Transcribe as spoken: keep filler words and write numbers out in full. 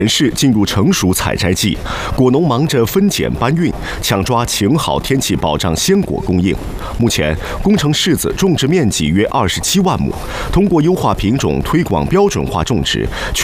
市进入成熟采摘季，果农忙着分拣搬运，抢抓晴好天气，保障鲜果供应。目前，工程柿子种植面积约二十七万亩，通过优化品种、推广标准化种植。